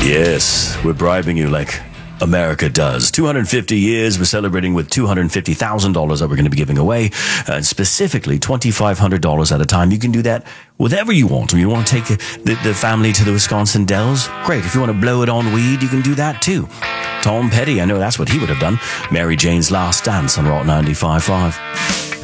Yes, we're bribing you like America does. 250 years, we're celebrating with $250,000 that we're going to be giving away, and specifically $2,500 at a time. You can do that whatever you want. If you want to take the family to the Wisconsin Dells, great. If you want to blow it on weed, you can do that too. Tom Petty, I know that's what he would have done. Mary Jane's Last Dance on Rock 95.5.